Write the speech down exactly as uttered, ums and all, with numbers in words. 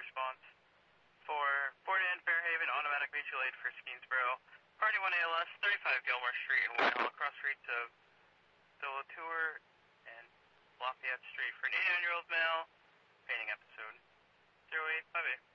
response. For Fordham, Fairhaven, automatic mutual aid for Skeensboro. Party one A L S, thirty-five Gilmore Street in Whitehall, cross streets of Delatour and Lafayette Street for an eighty-nine-year-old male. Painting episode. zero eight five eight.